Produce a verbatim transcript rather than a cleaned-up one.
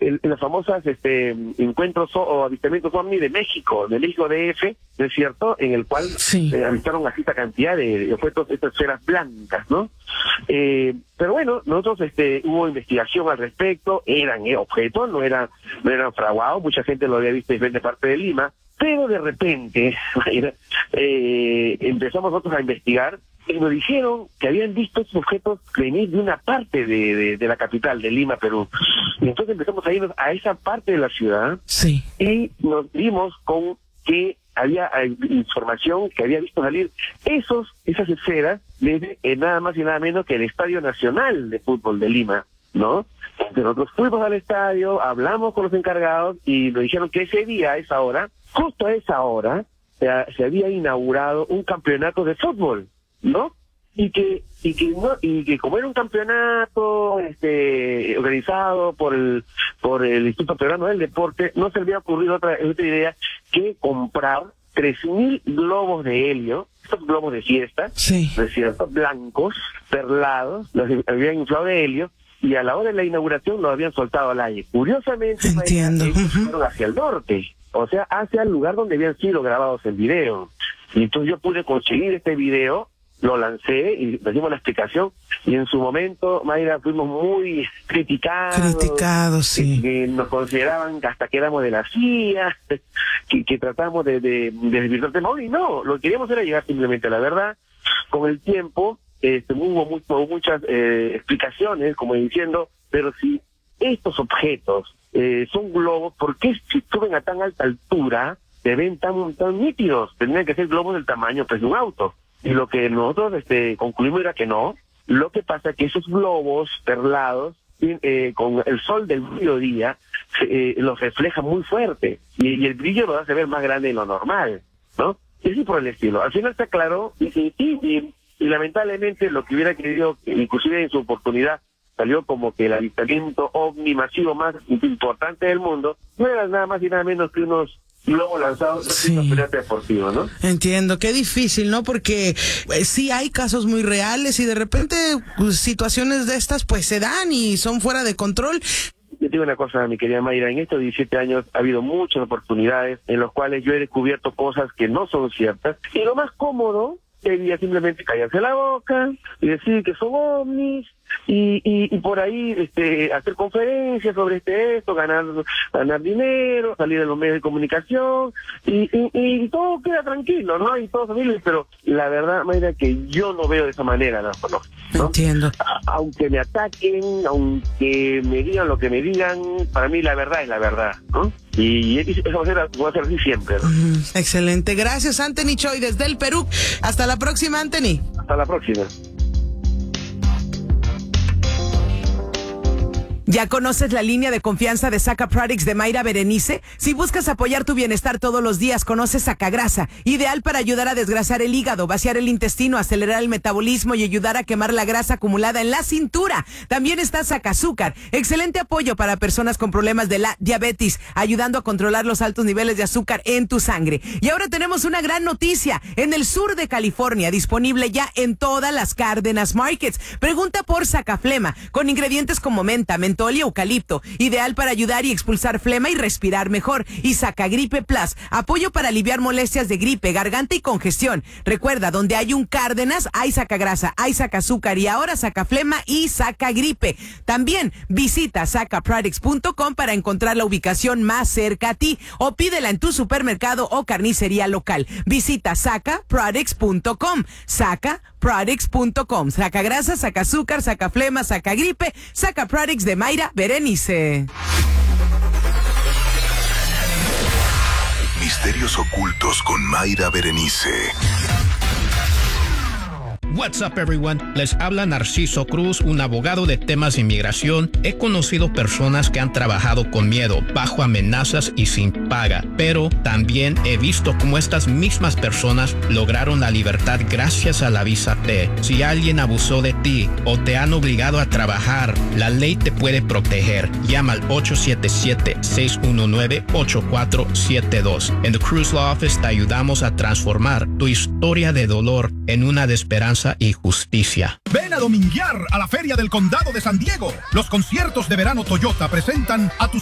en, en las famosas este, encuentros o, o avistamientos ovni de México, de México D F, ¿no es cierto?, en el cual sí. eh, avistaron así esta cantidad de, de objetos, estas esferas blancas, ¿no? Eh, pero bueno, nosotros este, hubo investigación al respecto, eran eh, objetos, no eran, no eran fraguados, mucha gente lo había visto en diferentes partes de Lima, pero de repente eh, empezamos nosotros a investigar y nos dijeron que habían visto estos objetos venir de una parte de, de, de la capital, de Lima, Perú. Y entonces empezamos a irnos a esa parte de la ciudad sí. y nos dimos con que había eh, información que había visto salir esos esas esferas desde eh, nada más y nada menos que el Estadio Nacional de Fútbol de Lima, ¿no? Entonces nosotros fuimos al estadio, hablamos con los encargados y nos dijeron que ese día, a esa hora, justo a esa hora, se, se había inaugurado un campeonato de fútbol, ¿no? Y que y que no y que como era un campeonato este organizado por el por el Instituto Peruano del Deporte, no se le había ocurrido otra, otra idea que comprar tres mil globos de helio, estos globos de fiesta, sí. ¿no es cierto?, blancos, perlados, los habían inflado de helio, y a la hora de la inauguración los habían soltado al aire. Curiosamente, entiendo, ellos fueron hacia el norte, o sea, hacia el lugar donde habían sido grabados el video. Y entonces yo pude conseguir este video, lo lancé y le dimos la explicación, y en su momento, Mayra, fuimos muy criticados. Criticados, sí. Que, que nos consideraban que hasta que éramos de la C I A, que, que tratamos de, de, de desvirtuar el tema. Y no, lo que queríamos era llegar simplemente a la verdad. Con el tiempo, este, hubo, muy, hubo muchas eh, explicaciones, como diciendo, pero si estos objetos eh, son globos, ¿por qué si suben a tan alta altura se ven tan, tan nítidos? Tendrían que ser globos del tamaño pues, de un auto. Y lo que nosotros este, concluimos era que no. Lo que pasa es que esos globos perlados, eh, con el sol del mediodía, eh, los refleja muy fuerte. Y, y el brillo lo hace ver más grande de lo normal, ¿no? Y así por el estilo. Al final se aclaró y, y, y, y lamentablemente lo que hubiera querido, inclusive en su oportunidad, salió como que el avistamiento ovni masivo más importante del mundo, no era nada más y nada menos que unos luego lanzados sí. en un deportivo, ¿no? Entiendo, qué difícil, ¿no? Porque eh, sí hay casos muy reales y de repente pues, situaciones de estas pues se dan y son fuera de control. Yo digo una cosa, mi querida Mayra, en estos diecisiete años ha habido muchas oportunidades en las cuales yo he descubierto cosas que no son ciertas, y lo más cómodo sería simplemente callarse la boca y decir que son ovnis y, y, y por ahí este hacer conferencias sobre este esto, ganar ganar dinero, salir de los medios de comunicación y, y, y todo queda tranquilo, ¿no? Y todo familia, pero la verdad, Mayra, que yo no veo de esa manera, ¿no? ¿no? Entiendo. A, aunque me ataquen, aunque me digan lo que me digan, para mí la verdad es la verdad, ¿no? Y eso va a ser, va a ser así siempre, ¿no? Mm, excelente. Gracias, Anthony Choi, desde el Perú. Hasta la próxima, Anthony. Hasta la próxima. ¿Ya conoces la línea de confianza de Saca Products de Mayra Berenice? Si buscas apoyar tu bienestar todos los días, conoce Sacagrasa, ideal para ayudar a desgrasar el hígado, vaciar el intestino, acelerar el metabolismo y ayudar a quemar la grasa acumulada en la cintura. También está Sacazúcar, excelente apoyo para personas con problemas de la diabetes, ayudando a controlar los altos niveles de azúcar en tu sangre. Y ahora tenemos una gran noticia, en el sur de California, disponible ya en todas las Cárdenas Markets. Pregunta por Sacaflema, con ingredientes como menta, mentol y eucalipto, ideal para ayudar y expulsar flema y respirar mejor. Y Sacagripe Plus, apoyo para aliviar molestias de gripe, garganta y congestión. Recuerda, donde hay un Cárdenas, hay Sacagrasa, hay Sacazúcar y ahora Sacaflema y Sacagripe. También visita saca products punto com para encontrar la ubicación más cerca a ti o pídela en tu supermercado o carnicería local. Visita saca products punto com. Saca products punto com. Sacagrasa, Sacazúcar, Sacaflema, Sacagripe, Saca Products de Mayra Berenice. Misterios ocultos con Mayra Berenice. What's up, everyone? Les habla Narciso Cruz, un abogado de temas de inmigración. He conocido personas que han trabajado con miedo, bajo amenazas y sin paga, pero también he visto cómo estas mismas personas lograron la libertad gracias a la visa T. Si alguien abusó de ti o te han obligado a trabajar, la ley te puede proteger. Llama al ocho siete siete, seis uno nueve, ocho cuatro siete dos. En The Cruz Law Office te ayudamos a transformar tu historia de dolor en una de esperanza y justicia. Ven a dominguear a la Feria del Condado de San Diego. Los conciertos de verano Toyota presentan a tus